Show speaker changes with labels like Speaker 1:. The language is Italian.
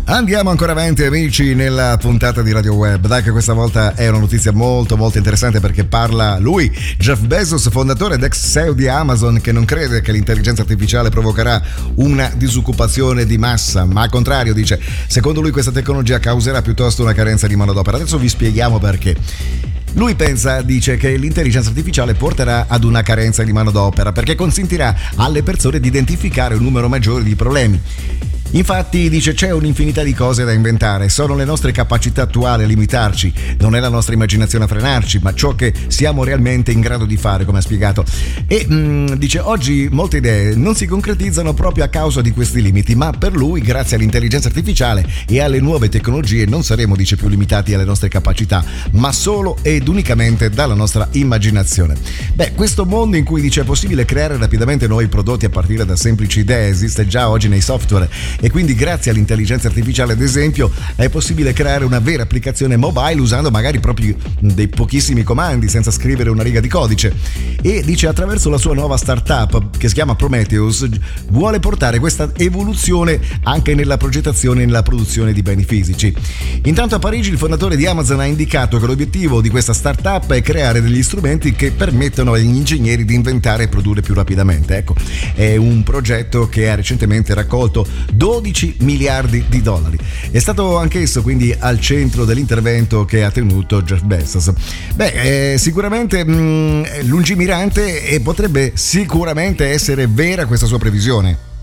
Speaker 1: Andiamo ancora avanti, amici, nella puntata di Radio Web. Dai, che questa volta è una notizia molto molto interessante, perché parla lui, Jeff Bezos, fondatore ed ex CEO di Amazon, che non crede che l'intelligenza artificiale provocherà una disoccupazione di massa, ma al contrario, dice, secondo lui questa tecnologia causerà piuttosto una carenza di manodopera. Adesso vi spieghiamo perché. Lui dice che l'intelligenza artificiale porterà ad una carenza di manodopera perché consentirà alle persone di identificare un numero maggiore di problemi. Infatti, dice, c'è un'infinità di cose da inventare, sono le nostre capacità attuali a limitarci, non è la nostra immaginazione a frenarci, ma ciò che siamo realmente in grado di fare, come ha spiegato. E dice, oggi molte idee non si concretizzano proprio a causa di questi limiti, ma per lui, grazie all'intelligenza artificiale e alle nuove tecnologie, non saremo, dice, più limitati alle nostre capacità, ma solo ed unicamente dalla nostra immaginazione. Beh, questo mondo in cui, dice, è possibile creare rapidamente nuovi prodotti a partire da semplici idee esiste già oggi nei software, e quindi grazie all'intelligenza artificiale, ad esempio, è possibile creare una vera applicazione mobile usando magari proprio dei pochissimi comandi senza scrivere una riga di codice. E dice, attraverso la sua nuova startup che si chiama Prometheus, vuole portare questa evoluzione anche nella progettazione e nella produzione di beni fisici. Intanto a Parigi il fondatore di Amazon ha indicato che l'obiettivo di questa startup è creare degli strumenti che permettono agli ingegneri di inventare e produrre più rapidamente. Ecco, è un progetto che ha recentemente raccolto 12 miliardi di dollari. È stato anch'esso quindi al centro dell'intervento che ha tenuto Jeff Bezos. Beh, sicuramente lungimirante, e potrebbe sicuramente essere vera questa sua previsione.